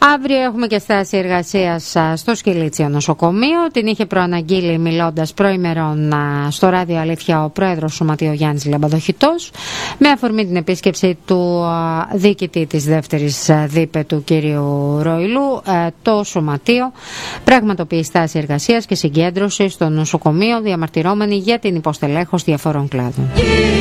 Αύριο έχουμε και στάση εργασίας στο Σκυλίτσιο νοσοκομείο. Την είχε προαναγγείλει μιλώντας προημερών στο ράδιο Αλήθεια ο πρόεδρος του Σωματείου Γιάννης Λαμπαδοχητός, με αφορμή την επίσκεψη του διοικητή της δεύτερης ΔΥΠΕ του κ. Ροϊλού. Το Σωματείο πραγματοποιεί στάση εργασίας και συγκέντρωση στο νοσοκομείο, διαμαρτυρόμενοι για την υποστελέχωση διαφόρων κλάδων.